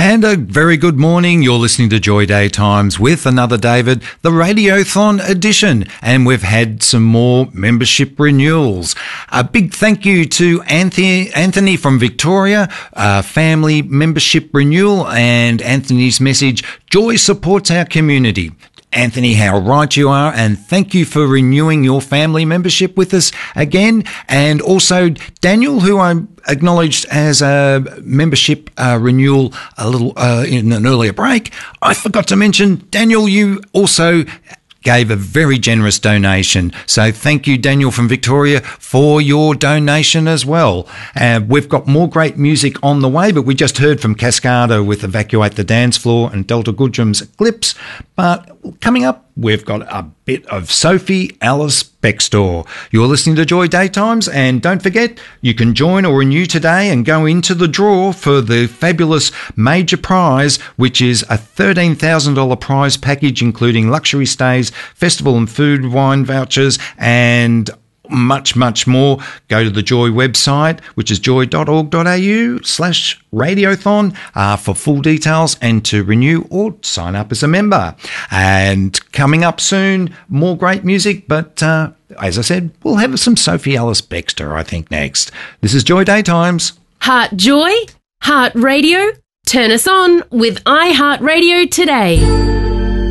And a very good morning. You're listening to Joy Day Times with another David, the Radiothon edition. And we've had some more membership renewals. A big thank you to Anthony from Victoria, family membership renewal, and Anthony's message, joy supports our community. Anthony, how right you are, and thank you for renewing your family membership with us again. And also Daniel, who I acknowledged as a membership renewal a little in an earlier break. I forgot to mention, Daniel, you also gave a very generous donation. So thank you, Daniel from Victoria, for your donation as well. We've got more great music on the way, but we just heard from Cascada with Evacuate the Dance Floor and Delta Goodrum's Eclipse. But coming up, we've got a bit of Sophie Alice Bextor. You're listening to Joy Daytimes, and don't forget, you can join or renew today and go into the draw for the fabulous major prize, which is a $13,000 prize package, including luxury stays, festival and food, wine vouchers, and much, much more. Go to the Joy website, which is joy.org.au/radiothon for full details and to renew or sign up as a member. And coming up soon, more great music, but as I said, we'll have some Sophie Alice Bextor, I think, next. This is Joy Daytimes. Heart Joy, Heart Radio. Turn us on with iHeartRadio today.